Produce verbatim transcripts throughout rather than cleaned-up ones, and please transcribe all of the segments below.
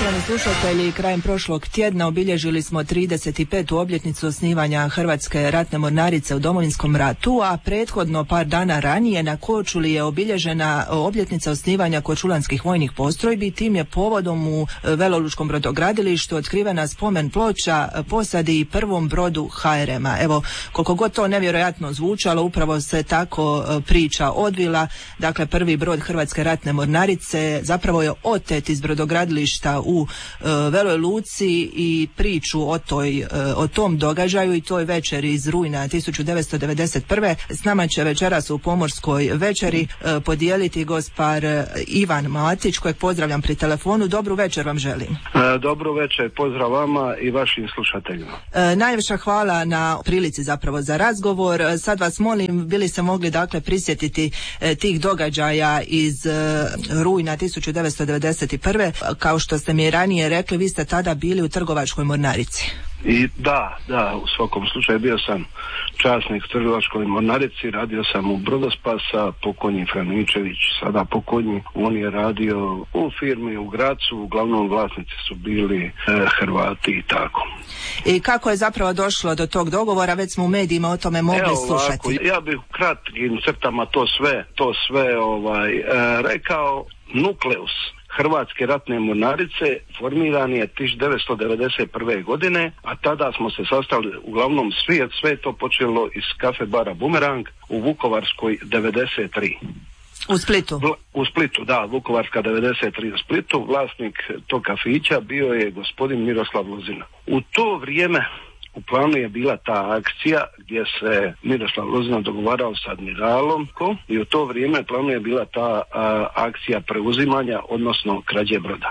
Poštovani slušatelji, krajem prošlog tjedna obilježili smo trideset petu obljetnicu osnivanja Hrvatske ratne mornarice u Domovinskom ratu, a prethodno par dana ranije na Korčuli je obilježena obljetnica osnivanja korčulanskih vojnih postrojbi. Tim je povodom u Velolučkom brodogradilištu otkrivena spomen ploča posadi i prvom brodu ha er ema. Evo, koliko god to nevjerojatno zvučalo, upravo se tako priča odvila. Dakle, prvi brod Hrvatske ratne mornarice zapravo je otet iz brodogradilišta u uh, Veloj Luci i priču o, toj, uh, o tom događaju i toj večeri iz rujna tisuću devetsto devedeset prve. S nama će večeras u pomorskoj večeri uh, podijeliti gospar Ivan Matić, kojeg pozdravljam pri telefonu. Dobru večer vam želim. E, dobro večer, pozdrav vama i vašim slušateljima. E, najviše hvala na prilici zapravo za razgovor. Sad vas molim, bili se mogli dakle prisjetiti e, tih događaja iz e, rujna tisuću devetsto devedeset prve. Kao što ste mi ranije rekli, vi ste tada bili u Trgovačkoj mornarici. I da, da, u svakom slučaju bio sam časnik u Trgovačkoj mornarici, radio sam u Brodospasa, pokojni Franičević, sada pokojni, on je radio u firmi u Gracu, uglavnom vlasnici su bili e, Hrvati i tako. I kako je zapravo došlo do tog dogovora, već smo u medijima o tome mogli Evo, slušati. Ovako, ja bih u kratkim crtama to sve, to sve ovaj, e, rekao. Nukleus Hrvatske ratne mornarice formiran je tisuću devetsto devedeset prve godine, a tada smo se sastali uglavnom svijet, sve to počelo iz kafe bara Bumerang u Vukovarskoj devedeset tri. U Splitu? Vla, u Splitu, da, Vukovarska devedeset tri u Splitu. Vlasnik tog kafića bio je gospodin Miroslav Lozina. U to vrijeme u planu je bila ta akcija gdje se Miroslav Lozina dogovarao s admiralom i u to vrijeme u planu je bila ta a, akcija preuzimanja, odnosno krađe broda.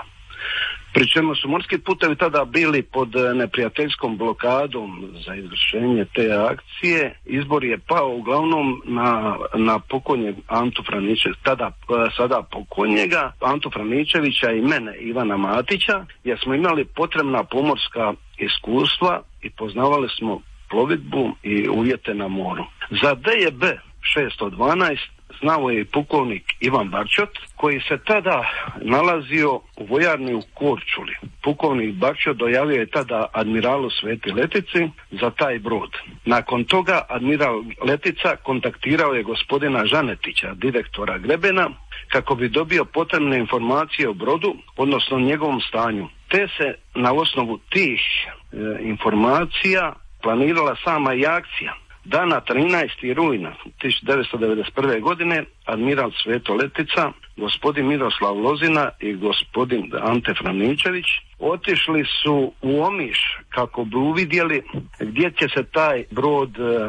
Pri čemu su morski putevi tada bili pod neprijateljskom blokadom za izvršenje te akcije. Izbor je pao uglavnom na, na pokojnjeg Antu Franičevića, tada sada pokojnjega Antu Franičevića i mene, Ivana Matića, jer smo imali potrebna pomorska iskustva i poznavali smo plovidbu i uvjete na moru. Za D J B šesto dvanaest znao je i pukovnik Ivan Barčot, koji se tada nalazio u vojarni u Korčuli. Pukovnik Barčot dojavio je tada admiralu Sveti Letici za taj brod. Nakon toga admiral Letica kontaktirao je gospodina Žanetića, direktora Grebena, kako bi dobio potrebne informacije o brodu, odnosno njegovom stanju. Te se na osnovu tih e, informacija planirala sama i akcija. Dana trinaestog rujna tisuću devetsto devedeset prve godine admiral Sveto Letica, gospodin Miroslav Lozina i gospodin Ante Franičević otišli su u Omiš kako bi uvidjeli gdje će se taj brod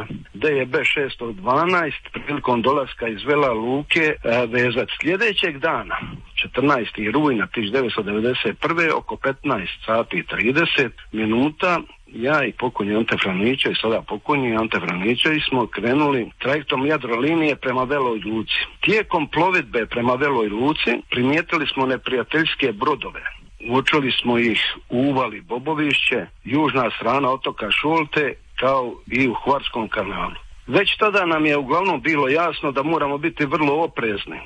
D J B šesto dvanaest prilikom dolaska iz Vela Luke vezati. Sljedećeg dana, četrnaestog rujna tisuću devetsto devedeset prve oko petnaest sati i trideset minuta, ja i pokojni Ante Franičević, sada pokojni Ante Franičević, smo krenuli trajektom Jadrolinije prema Veloj Luci. Tijekom plovidbe prema Veloj Luci primijetili smo neprijateljske brodove. Uočili smo ih u uvali Bobovišće, južna strana otoka Šolte, kao i u Hvarskom kanalu. Već tada nam je uglavnom bilo jasno da moramo biti vrlo oprezni,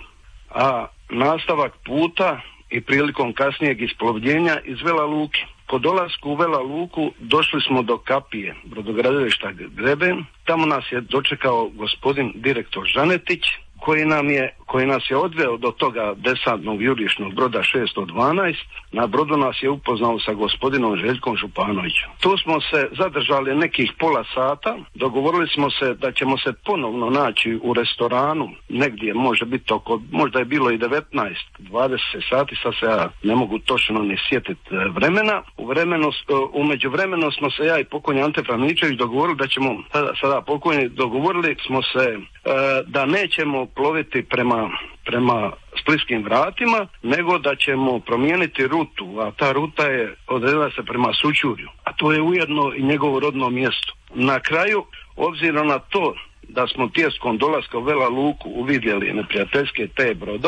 a nastavak puta i prilikom kasnijeg isplovljenja iz Vela Luke. Po dolasku u Vela Luku došli smo do kapije brodogradilišta Greben. Tamo nas je dočekao gospodin direktor Žanetić, koji nam je, koji nas je odveo do toga desantnog jurišnog broda šesto dvanaest. Na brodu nas je upoznao sa gospodinom Željkom Županovićem. Tu smo se zadržali nekih pola sata, dogovorili smo se da ćemo se ponovno naći u restoranu, negdje može biti oko, možda je bilo i devetnaest dvadeset sati, sad se ja ne mogu točno ni sjetiti vremena. U vremenu, u međuvremenu smo se ja i pokojni Ante Franičević dogovorili da ćemo, sada, sada pokojni, dogovorili smo se e, da nećemo ploviti prema, prema Splitskim vratima, nego da ćemo promijeniti rutu, a ta ruta je odredila se prema Sućurju, a to je ujedno i njegovo rodno mjesto. Na kraju, obzirom na to da smo tijeskom dolaska u Vela Luku uvidjeli neprijateljske te brodove,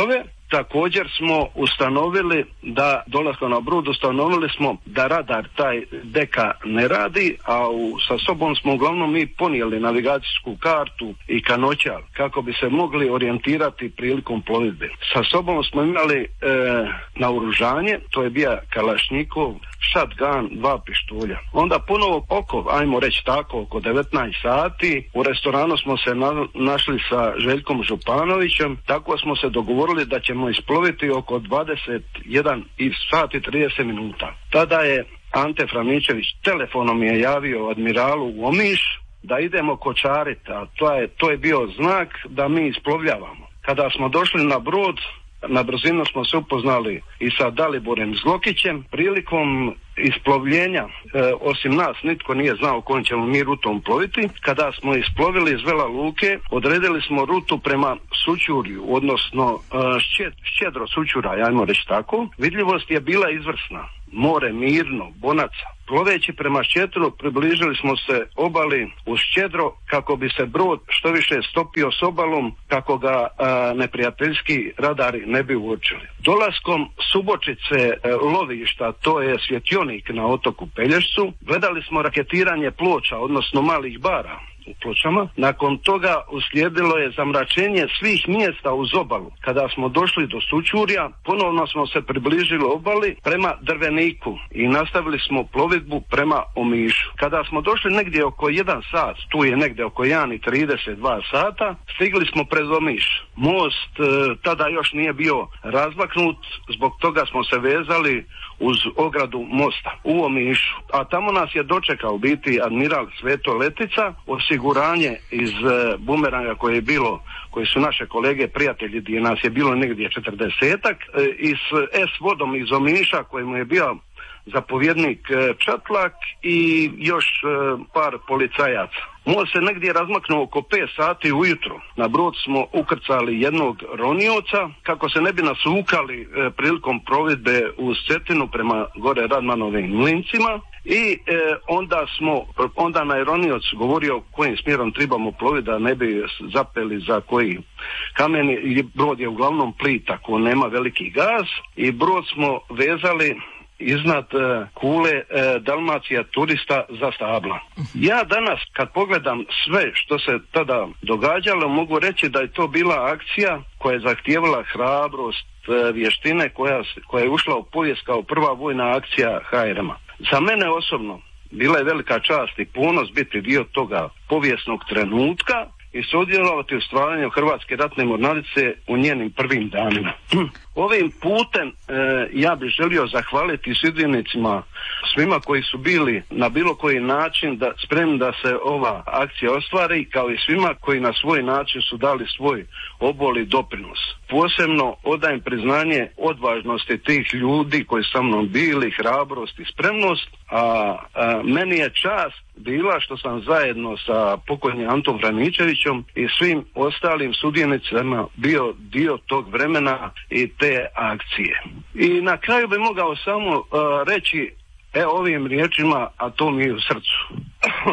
također smo ustanovili da dolaskom na brod ustanovili smo da radar taj deka ne radi, a u, sa sobom smo uglavnom mi ponijeli navigacijsku kartu i kanoćar kako bi se mogli orijentirati prilikom plovidbe. Sa sobom smo imali e, naoružanje, to je bio kalašnjikov, shotgun, dva pištolja. Onda ponovo oko, ajmo reći tako, oko devetnaest sati u restoranu smo se na, našli sa Željkom Županovićem, tako smo se dogovorili da ćemo isploviti oko dvadeset jedan sati i trideset minuta. Tada je Ante Franičević telefonom je javio admiralu u Omiš da idemo kočariti, a to je, to je bio znak da mi isplovljavamo. Kada smo došli na brod, na brzinu smo se upoznali i sa Daliborem Zlokićem. Prilikom isplovljenja, e, osim nas, nitko nije znao kojom ćemo mi rutom ploviti. Kada smo isplovili iz Vela Luke, odredili smo rutu prema Sućurju, odnosno e, šćed, šćedro Sućura, ajmo reći tako. Vidljivost je bila izvrsna. More mirno, bonaca. Ploveći prema Šćedru približili smo se obali uz Šćedro kako bi se brod što više stopio s obalom, kako ga a, neprijateljski radari ne bi uočili. Dolaskom Subočice e, lovišta, to je svjetionik na otoku Pelješcu, gledali smo raketiranje ploča, odnosno malih bara u Pločama. Nakon toga uslijedilo je zamračenje svih mjesta uz obalu. Kada smo došli do Sućurja, ponovno smo se približili obali prema Drveniku i nastavili smo plovidbu prema Omišu. Kada smo došli negdje oko jedan sat, tu je negdje oko jedan i trideset dva sata, stigli smo pred Omiš. Most e, tada još nije bio razmaknut, zbog toga smo se vezali uz ogradu mosta u Omišu, a tamo nas je dočekao biti admiral Sveto Letica, osiguranje iz e, bumeranga koje je bilo, koji su naše kolege prijatelji, gdje nas je bilo negdje četrdesetak, e, i s S vodom iz Omiša kojemu je bio zapovjednik e, Čatlak i još e, par policajaca. Most se negdje razmaknuo oko pet sati ujutro. Na brod smo ukrcali jednog ronioca kako se ne bi nasukali e, prilikom provedbe uz Cetinu prema gore Radmanovim mlincima. I e, onda smo, onda na ronioc govorio kojim smjerom trebamo ploviti da ne bi zapeli za koji kamen. I brod je uglavnom plitak, on nema veliki gaz i brod smo vezali iznad uh, kule uh, Dalmacija turista za stabla. Ja danas kad pogledam sve što se tada događalo, mogu reći da je to bila akcija koja je zahtijevala hrabrost, uh, vještine, koja, koja je ušla u povijest kao prva vojna akcija H R M-a. Za mene osobno bila je velika čast i ponos biti dio toga povijesnog trenutka i sudjelovati u stvaranju Hrvatske ratne mornarice u njenim prvim danima. Ovim putem e, ja bih želio zahvaliti sudionicima, svima koji su bili na bilo koji način da spremni da se ova akcija ostvari, kao i svima koji na svoj način su dali svoj obol i doprinos. Posebno odajem priznanje odvažnosti tih ljudi koji su sa mnom bili, hrabrost i spremnost, a, a meni je čast bila što sam zajedno sa pokojnim Antom Franičevićem i svim ostalim sudionicima bio dio tog vremena i te akcije. I na kraju bi mogao samo uh, reći e ovim riječima, a to mi je u srcu.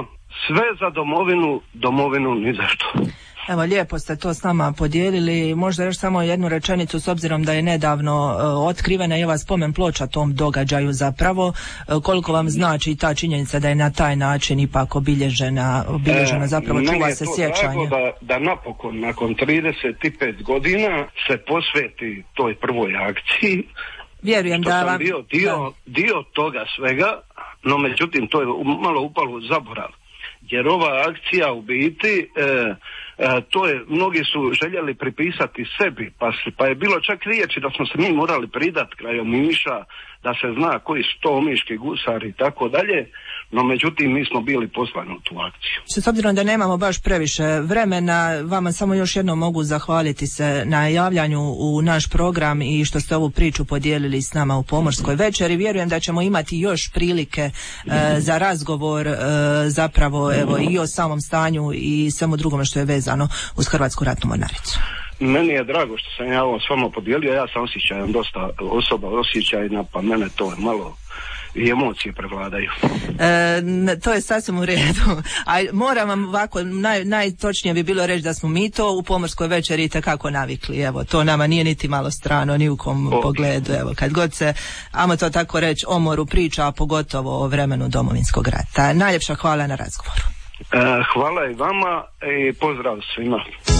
Sve za domovinu, domovinu ni za što. Evo, lijepo ste to s nama podijelili. Možda još samo jednu rečenicu, s obzirom da je nedavno uh, otkrivena je ova spomen ploča tom događaju zapravo. Uh, koliko vam znači ta činjenica da je na taj način ipak obilježena, obilježena zapravo, čuva se sjećanje? Da, da napokon, nakon trideset pet godina se posveti toj prvoj akciji. Vjerujem da vam... bio dio, dio toga svega, no međutim to je malo upalo u zaborav. Jer ova akcija u biti, e, e, to je, mnogi su željeli pripisati sebi, pa, pa je bilo čak riječi da smo se mi morali pridati kraj Omiša, da se zna koji su to omiški gusari i tako dalje, no međutim mi smo bili poslani u tu akciju. S obzirom da nemamo baš previše vremena, vama samo još jednom mogu zahvaliti se na javljanju u naš program i što ste ovu priču podijelili s nama u Pomorskoj večeri. Vjerujem da ćemo imati još prilike e, za razgovor e, zapravo evo i o samom stanju i svemu drugome što je vezano uz Hrvatsku ratnu mornaricu. Meni je drago što sam ja ovo s vama podijelio, ja sam osjećajan, dosta osoba osjećajna, pa mene to je malo i emocije prevladaju. E, to je sasvim u redu. A moram vam ovako, naj, najtočnije bi bilo reći da smo mi to u Pomorskoj večeri itekako navikli. Evo, to nama nije niti malo strano, ni u kom o. pogledu. Evo, kad god se, ajmo to tako reći, o moru priča, a pogotovo o vremenu Domovinskog rata. Najljepša hvala na razgovoru. E, hvala i vama i pozdrav svima.